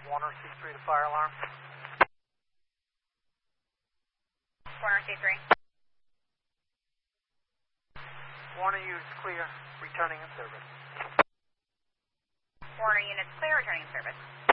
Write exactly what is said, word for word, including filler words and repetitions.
Warner C three to fire alarm. Warner C three. Warner units clear, returning in service. Warner units clear, returning in service.